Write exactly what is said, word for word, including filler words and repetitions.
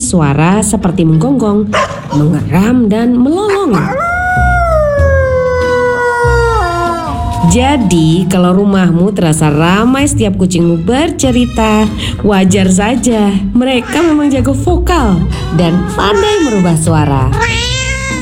suara seperti menggonggong, mengeram, dan melolong. Jadi kalau rumahmu terasa ramai setiap kucingmu bercerita, wajar saja. Mereka memang jago vokal dan pandai merubah suara.